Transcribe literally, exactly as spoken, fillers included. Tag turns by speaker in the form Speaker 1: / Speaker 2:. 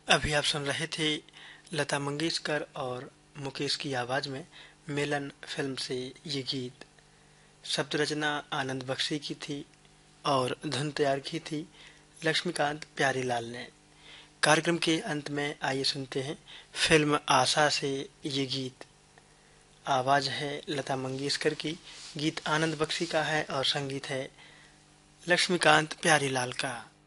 Speaker 1: अभी आप सुन रहे थे लता मंगेशकर और मुकेश की आवाज में मिलन फिल्म से ये गीत। शब्द रचना आनंद बख्शी की थी और धुन तैयार की थी लक्ष्मीकांत प्यारीलाल ने। कार्यक्रम के अंत में आइए सुनते हैं फिल्म आशा से ये गीत। आवाज है लता मंगेशकर की, गीत आनंद बख्शी का है और संगीत है लक्ष्मीकांत प्यारीलाल का।